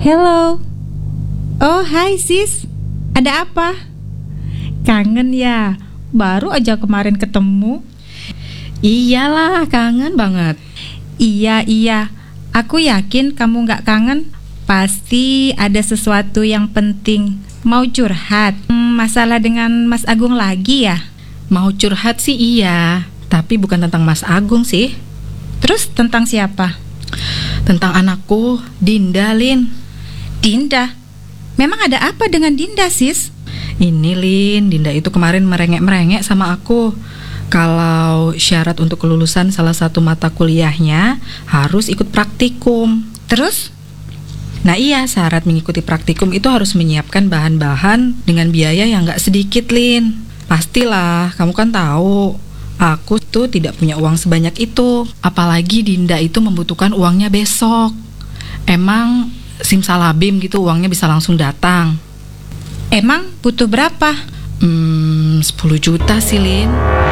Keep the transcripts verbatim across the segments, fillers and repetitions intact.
Hello. Oh, hai sis. Ada apa? Kangen ya? Baru aja kemarin ketemu. Iyalah, kangen banget. Iya, iya. Aku yakin kamu gak kangen. Pasti ada sesuatu yang penting. Mau curhat? Hmm, masalah dengan Mas Agung lagi ya? Mau curhat sih iya, tapi bukan tentang Mas Agung sih. Terus tentang siapa? Tentang anakku, Dinda, Lin. Dinda? Memang ada apa dengan Dinda, sis? Ini Lin, Dinda itu kemarin merengek-merengek sama aku. Kalau syarat untuk kelulusan salah satu mata kuliahnya harus ikut praktikum. Terus? Nah iya, syarat mengikuti praktikum itu harus menyiapkan bahan-bahan dengan biaya yang gak sedikit, Lin. Pastilah, kamu kan tahu aku tuh tidak punya uang sebanyak itu. Apalagi Dinda itu membutuhkan uangnya besok. Emang simsalabim gitu uangnya bisa langsung datang. Emang butuh berapa? Hmm, sepuluh juta sih, Lin.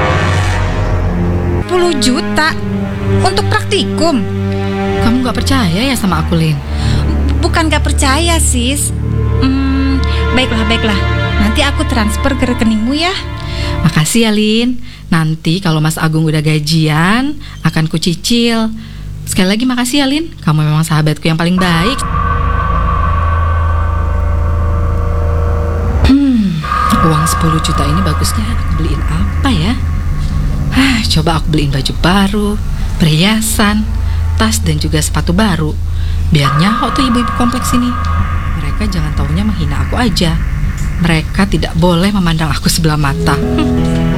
sepuluh juta? Untuk praktikum? Kamu gak percaya ya sama aku, Lin? Bukan gak percaya, sis. Hmm, baiklah, baiklah. Nanti aku transfer ke rekeningmu ya. Makasih ya, Lin. Nanti kalau Mas Agung udah gajian, akan kucicil. Sekali lagi makasih ya, Lin. Kamu memang sahabatku yang paling baik. Hmm, uang sepuluh juta ini bagusnya aku beliin apa ya? Hah, coba aku beliin baju baru, perhiasan, tas dan juga sepatu baru. Biar nyahok tuh ibu-ibu kompleks ini. Mereka jangan taunya menghina aku aja. Mereka tidak boleh memandang aku sebelah mata. Hmm.